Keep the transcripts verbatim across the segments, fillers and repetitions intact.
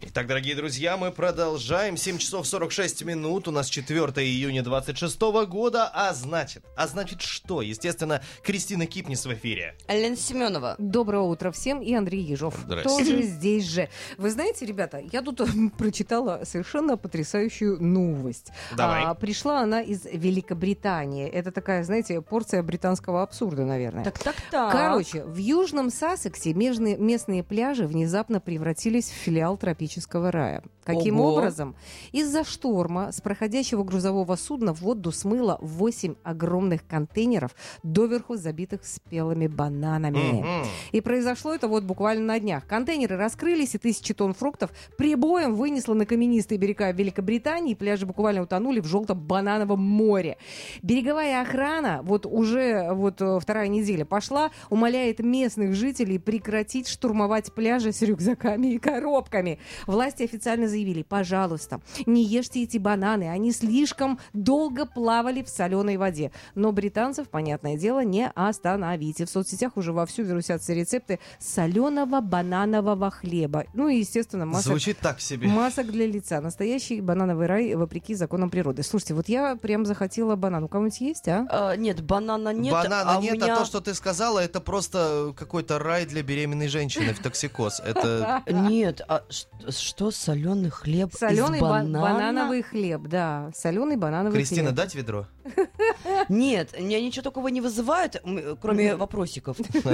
Итак, дорогие друзья, мы продолжаем. семь часов сорок шесть минут. У нас четвёртого июня двадцать шестого года. А значит, а значит что? Естественно, Кристина Кипнис в эфире. Лена Семенова. Доброго утра всем. И Андрей Ежов. Здрасте. Тоже здесь же. Вы знаете, ребята, я тут прочитала совершенно потрясающую новость. Давай. А, пришла она из Великобритании. Это такая, знаете, порция британского абсурда, наверное. Так, так, так. Короче, в Южном Сассексе местные, местные пляжи внезапно превратились в филиал тропического рая. Каким Ого. образом? Из-за шторма с проходящего грузового судна в воду смыло восемь огромных контейнеров, доверху забитых спелыми бананами. Мгм. И произошло это вот буквально на днях. Контейнеры раскрылись, и тысячи тонн фруктов прибоем вынесло на каменистые берега Великобритании, и пляжи буквально утонули в желтом банановом море. Береговая охрана, вот уже вот э, вторая неделя пошла, умоляет местных жителей прекратить штурмовать пляжи с рюкзаками и коробками. Власти официально заявили: пожалуйста, не ешьте эти бананы, они слишком долго плавали в соленой воде. Но британцев, понятное дело, не остановите. В соцсетях уже вовсю вирусятся рецепты соленого бананового хлеба. Ну и, естественно, масок, Звучит так себе. масок для лица. Настоящий банановый рай, вопреки законам природы. Слушайте, вот я прям захотела банан. У кого-нибудь есть, а? А, нет, банана нет. Банана а у нет, меня... а то, что ты сказала, это просто какой-то рай для беременной женщины в токсикоз. Это Нет, а ш- что, соленый хлеб Соленый из ба- банана? банановый хлеб, да. Соленый банановый Кристина, хлеб. дать ведро? Нет, меня ничего такого не вызывает, м, кроме вопросиков.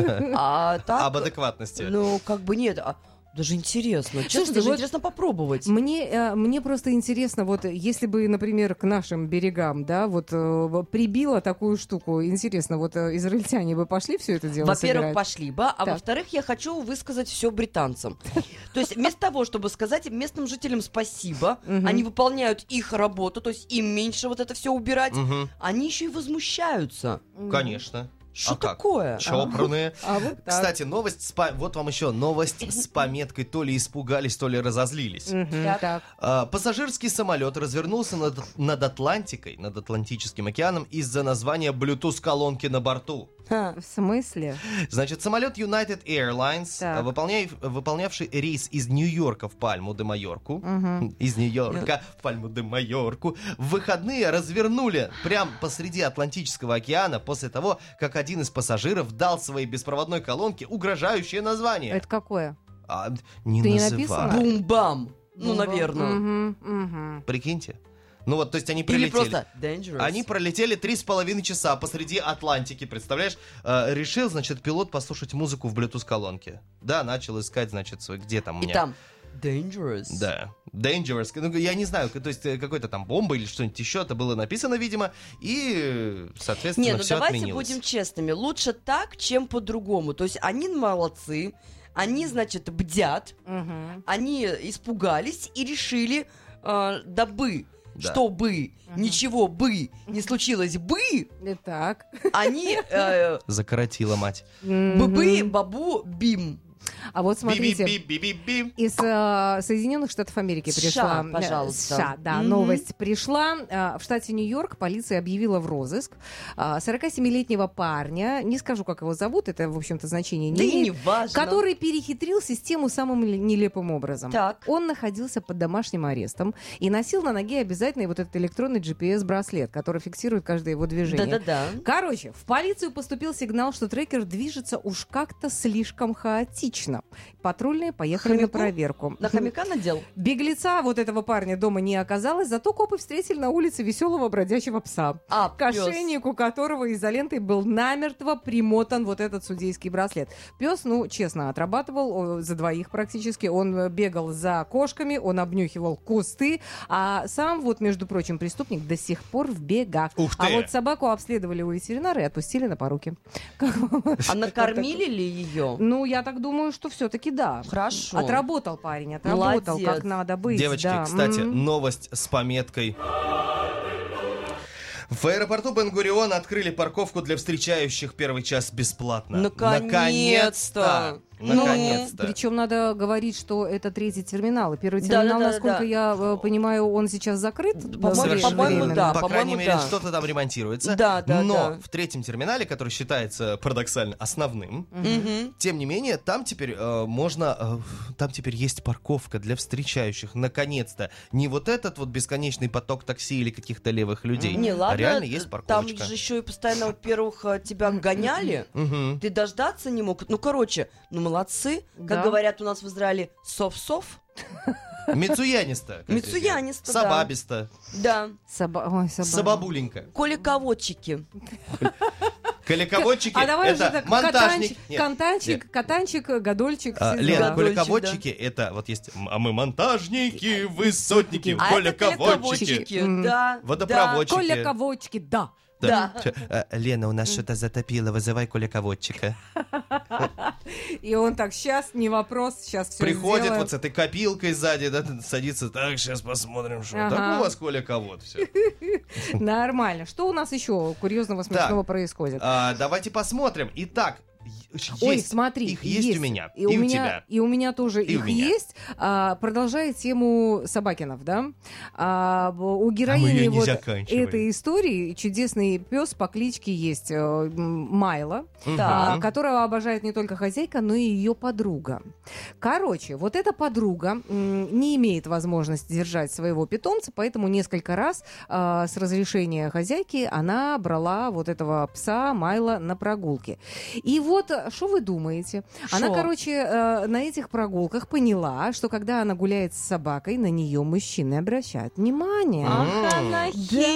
А так, Об адекватности. ну, как бы нет. а Даже интересно. Честно, Слушайте, даже вот интересно попробовать. Мне, э, мне просто интересно, вот если бы, например, к нашим берегам, да, вот э, прибило такую штуку, интересно, вот э, израильтяне бы пошли все это дело Во-первых, собирать? пошли бы, а Так. во-вторых, я хочу высказать все британцам. То есть вместо того, чтобы сказать местным жителям спасибо, Мгм. они выполняют их работу, то есть им меньше вот это все убирать, Мгм. они еще и возмущаются. Конечно. Что А как? такое? Чопорные. А вот так. Кстати, новость с по- вот вам еще новость с пометкой то ли испугались, то ли разозлились. Мгм, Так. так. А, пассажирский самолет развернулся над, над Атлантикой, над Атлантическим океаном из-за названия Bluetooth-колонки на борту. Ха. В смысле? Значит, самолет United Airlines, Так. а, выполняй- выполнявший рейс из Нью-Йорка в Пальму-де-Майорку, Мгм. из Нью-Йорка в Пальму-де-Майорку, в выходные развернули прямо посреди Атлантического океана после того, как один из пассажиров дал своей беспроводной колонке угрожающее название. Это какое? А, не Ты не называй. написано? Бум-бам. Ну, Бум-бам. наверное. Мгм, мгм. Прикиньте. Ну вот, то есть они Или прилетели. просто dangerous. Они пролетели три с половиной часа посреди Атлантики, представляешь? Э, решил, значит, пилот послушать музыку в Bluetooth-колонке. Да, начал искать, значит, свой, где там у И меня. там dangerous. Да, dangerous. Ну, я не знаю, то есть э, какой-то там бомба или что-нибудь еще, это было написано, видимо, и, э, соответственно, Не, ну все давайте отменилось. будем честными. Лучше так, чем по-другому. То есть они молодцы, они, значит, бдят, Мгм. они испугались и решили, э, дабы, Да. чтобы ничего бы не случилось бы, Итак. они э, Закоротила мать. бы-бы, Мгм. бабу, бим. А вот смотрите. Би-би-би-би-би-би. Из э, Соединенных Штатов Америки США, пришла. э, пожалуйста. США, да, Мгм. новость пришла. Э, в штате Нью-Йорк полиция объявила в розыск э, сорокасемилетнего парня, не скажу, как его зовут, это, в общем-то, значения не Да и имеет, не важно. который перехитрил систему самым л- нелепым образом. Так. Он находился под домашним арестом и носил на ноге обязательный вот этот электронный джи пи эс-браслет, который фиксирует каждое его движение. Да-да-да. Короче, в полицию поступил сигнал, что трекер движется уж как-то слишком хаотично. Патрульные поехали Хомяку? на проверку. На хомяка надел? Беглеца вот этого парня дома не оказалось, зато копы встретили на улице веселого бродячего пса, А, к пёс. ошейнику которого изолентой был намертво примотан вот этот судейский браслет. Пес, ну, честно, отрабатывал о, за двоих практически. Он э, бегал за кошками, он обнюхивал кусты, а сам, вот, между прочим, преступник до сих пор в бегах. Ух А ты! вот собаку обследовали у ветеринара и отпустили на поруки. Как вам? А накормили ли ее? Ну, я так думаю, что все-таки да. Хорошо. Отработал парень, отработал, Молодец. как надо быть. Девочки, да. кстати, М. новость с пометкой. В аэропорту Бен-Гурион открыли парковку для встречающих первый час бесплатно. Наконец-то! Наконец-то. Причем надо говорить, что это третий терминал. И первый Да, терминал, да, да, насколько да. я э, понимаю, он сейчас закрыт. По-моему, Совершенно по-моему, временно. да. По по-моему, крайней мере, да. что-то там ремонтируется. Да, да, Но да. в третьем терминале, который считается парадоксально основным, Мгм. тем не менее, там теперь э, можно, э, там теперь есть парковка для встречающих. Наконец-то. Не вот этот вот бесконечный поток такси или каких-то левых людей, Не, а ладно, реально есть там парковочка. же еще и постоянно, во-первых, э, тебя гоняли, Мгм. ты дождаться не мог. Ну, короче, ну, молодцы. Как Да. говорят у нас в Израиле, сов-сов. Мицуяниста. как здесь Мицуяниста, говорят. да. Сабабиста. Да. Саба... Ой, собака. Сабабуленька. Колеководчики. А Колеководчики давай уже это так, монтажник. катанчик, Нет, катанчик, нет. катанчик, гадольчик. А, все Лена, дела. Гадольчик, колеководчики это вот есть, м, а мы монтажники, высотники, А это колеководчики. колеководчики, М. да. Водопроводчики. Коля-ководчики, да. Да. Чё, э, Лена, у нас что-то затопило, вызывай колеководчика. И он так, сейчас не вопрос, сейчас все Приходит вот с этой копилкой сзади, да, садится, так, сейчас посмотрим, что. Ага. Так у вас колековод, все. Нормально. Что у нас еще курьезного, смешного происходит? Давайте посмотрим. Итак, Ой, есть. смотри, Их есть у меня, и, и у у меня, тебя. и у меня тоже И у их меня. есть. А, продолжая тему Собакинов, да, а, б- у А мы героини её не вот заканчиваем. этой истории чудесный пес по кличке есть э, м, Майла, Мгм. а, которого обожает не только хозяйка, но и ее подруга. Короче, вот эта подруга м, не имеет возможности держать своего питомца, поэтому несколько раз а, с разрешения хозяйки она брала вот этого пса Майла на прогулки. И вот, что вы думаете? Она, Шо? короче, э, на этих прогулках поняла, что когда она гуляет с собакой, на нее мужчины обращают внимание. А. Ах, она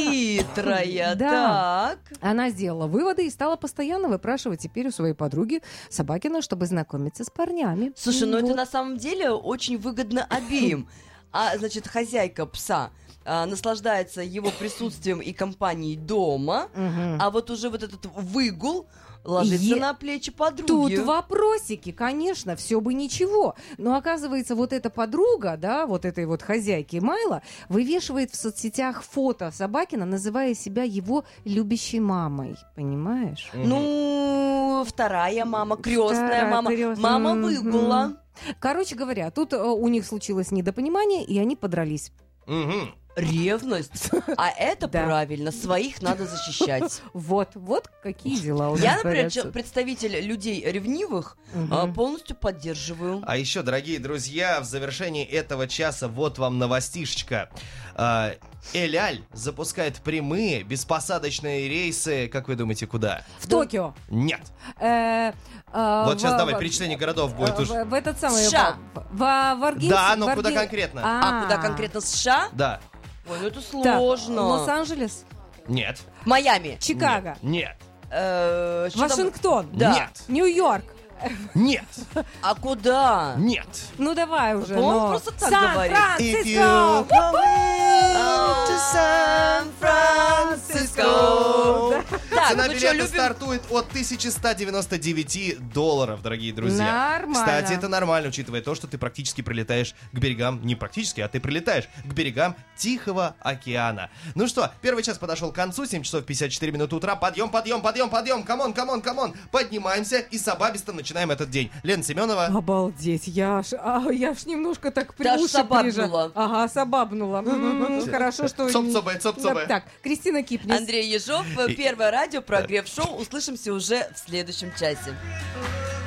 хитрая, Да. так. Она сделала выводы и стала постоянно выпрашивать теперь у своей подруги Собакина, чтобы знакомиться с парнями. Слушай, ну это Вот. на самом деле очень выгодно обеим. А, значит, хозяйка пса а, наслаждается его присутствием и компанией дома, Мгм. а вот уже вот этот выгул ложится Е- на плечи подруги. Тут вопросики, конечно, все бы ничего. Но оказывается, вот эта подруга, да, вот этой вот хозяйки Майла, вывешивает в соцсетях фото Собакина, называя себя его любящей мамой. Понимаешь? Мгм. Ну, вторая мама, крестная Вторая мама, крёстная, мама мгм. выгула. Короче говоря, тут э, у них случилось недопонимание, и они подрались. Мгм. Ревность. А это Да. правильно, своих надо защищать. Вот, вот какие дела у нас Я, например, творятся. чё- представитель людей ревнивых, Мгм. а, полностью поддерживаю. А еще, дорогие друзья, в завершении этого часа вот вам новостишечка. А, Эль-Аль запускает прямые беспосадочные рейсы, как вы думаете, куда? В Токио. Нет. Э, э, Вот сейчас в- давай, в- перечисление городов будет э, уж. В, в этот самый... США. В, в, в Аргентине- Да, но в куда Арген- конкретно? А куда конкретно США? Да. Ой, ну это Так, сложно. Лос-Анджелес, Нет. Майами. Чикаго, Нет. Э, что там? Вашингтон, Да. Нет. Нью-Йорк. Нет. А куда? Нет. Ну давай уже. По-моему, но- просто так говорит. Сан-Франциско! Сан-Франциско. Так, Цена ну что, билета любим? стартует от тысячи ста девяноста девяти долларов, дорогие друзья. Нормально. Кстати, это нормально, учитывая то, что ты практически прилетаешь к берегам, не практически, а ты прилетаешь к берегам Тихого океана. Ну что, первый час подошел к концу, семь часов пятьдесят четыре минуты утра. Подъем, подъем, подъем, подъем, камон, камон, камон. Поднимаемся и с обабистом начинаем этот день. Лена Семенова. Обалдеть, я ж, а, я ж немножко так при Ты аж уши собабнула. прижа- Ага, собабнула. М, Хорошо, что... Цоп-цобе, цоп-цобе. Так, Кристина Кипнис. Андрей Ежов, первое радио, прогрев шоу. Услышимся уже в следующем часе.